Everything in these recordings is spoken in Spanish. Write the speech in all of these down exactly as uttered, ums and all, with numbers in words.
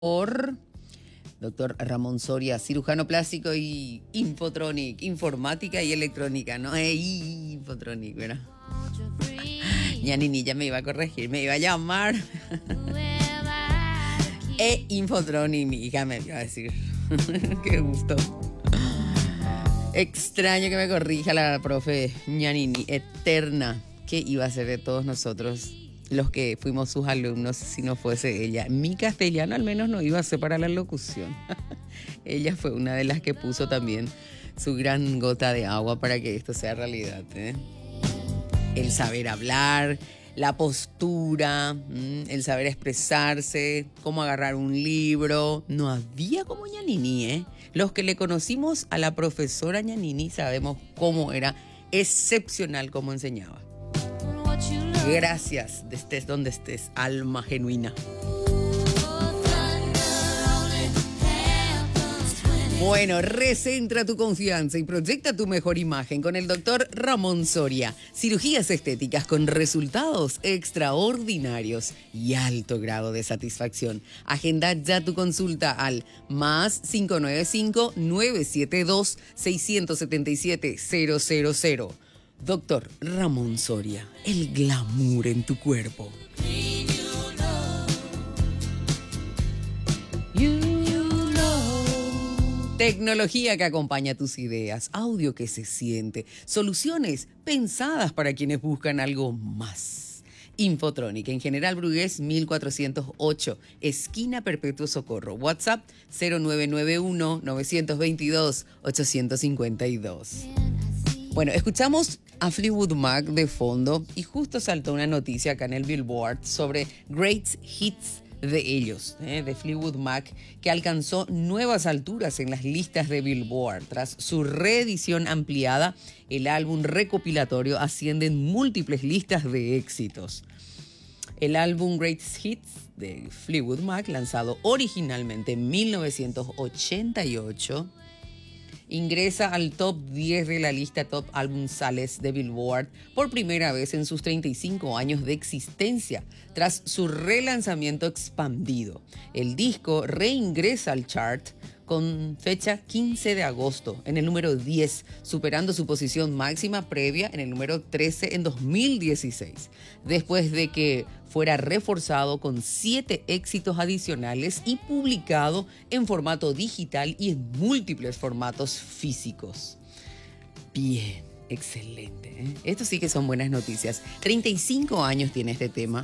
Por doctor Ramón Soria, cirujano plástico y Infotronic, informática y electrónica, ¿no? Eh, Infotronic, ¿verdad? Ya ni ya me iba a corregir, me iba a llamar. E Infotronic, mi hija me iba a decir. Qué gusto. Extraño que me corrija la profe Ñanini, eterna. ¿Qué iba a hacer de todos nosotros, los que fuimos sus alumnos, si no fuese ella? Mi castellano al menos no iba a ser para la locución. Ella fue una de las que puso también su gran gota de agua para que esto sea realidad, ¿eh? El saber hablar, la postura, el saber expresarse, cómo agarrar un libro. No había como Ñanini, ¿eh? Los que le conocimos a la profesora Ñanini sabemos cómo era excepcional cómo enseñaba. Gracias, estés donde estés, alma genuina. Bueno, recentra tu confianza y proyecta tu mejor imagen con el doctor Ramón Soria. Cirugías estéticas con resultados extraordinarios y alto grado de satisfacción. Agenda ya tu consulta al más cinco nueve cinco, nueve siete dos, seis siete siete, cero cero cero. Doctor Ramón Soria, el glamour en tu cuerpo. You know. Tecnología que acompaña tus ideas, audio que se siente, soluciones pensadas para quienes buscan algo más. Infotronic, en General Brugués mil cuatrocientos ocho, esquina Perpetuo Socorro. WhatsApp cero nueve nueve uno, nueve dos dos, ocho cinco dos. Bueno, escuchamos a Fleetwood Mac de fondo y justo saltó una noticia acá en el Billboard sobre Great Hits de ellos, ¿eh? de Fleetwood Mac, que alcanzó nuevas alturas en las listas de Billboard. Tras su reedición ampliada, el álbum recopilatorio asciende en múltiples listas de éxitos. El álbum Great Hits de Fleetwood Mac, lanzado originalmente en mil novecientos ochenta y ocho, ingresa al top diez de la lista Top Album Sales de Billboard por primera vez en sus treinta y cinco años de existencia, tras su relanzamiento expandido. El disco reingresa al chart con fecha quince de agosto, en el número diez, superando su posición máxima previa en el número trece en dos mil dieciséis, después de que fuera reforzado con siete éxitos adicionales y publicado en formato digital y en múltiples formatos físicos. Bien, excelente, ¿eh? Esto sí que son buenas noticias. treinta y cinco años tiene este tema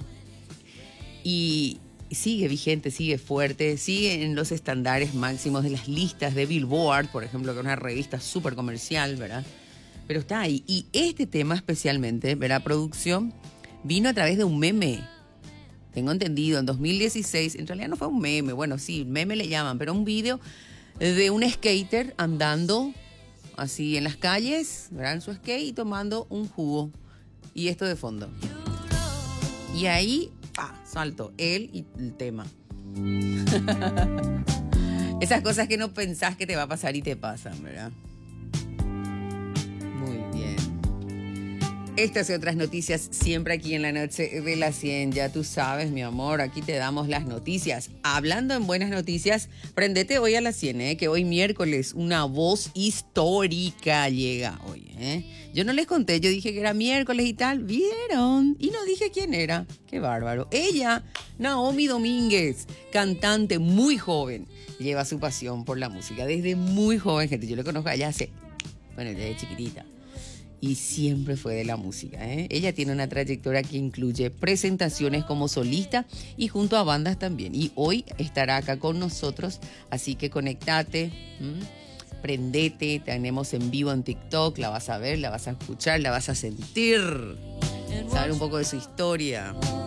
y sigue vigente, sigue fuerte, sigue en los estándares máximos de las listas de Billboard, por ejemplo, que es una revista súper comercial, ¿verdad? Pero está ahí. Y este tema especialmente, ¿verdad? Producción, vino a través de un meme. Tengo entendido, en dos mil dieciséis, en realidad no fue un meme, bueno, sí, meme le llaman, pero un video de un skater andando así en las calles, ¿verdad? En su skate y tomando un jugo. Y esto de fondo. Y ahí, pa, salto, él y el tema. Esas cosas que no pensás que te va a pasar y te pasan, ¿verdad? Muy bien. Estas y otras noticias siempre aquí en la noche de las cien. Ya tú sabes, mi amor, aquí te damos las noticias. Hablando en buenas noticias, prendete hoy a las cien, ¿eh? Que hoy miércoles una voz histórica llega hoy, ¿eh? Yo no les conté, yo dije que era miércoles y tal. ¿Vieron? Y no dije quién era. Qué bárbaro. Ella, Naomi Domínguez, cantante muy joven, lleva su pasión por la música desde muy joven, gente. Yo le conozco allá hace, bueno, desde chiquitita. Y siempre fue de la música, ¿eh? Ella tiene una trayectoria que incluye presentaciones como solista y junto a bandas también. Y hoy estará acá con nosotros, así que conectate, ¿m? Prendete, tenemos en vivo en TikTok, la vas a ver, la vas a escuchar, la vas a sentir, saber un poco de su historia.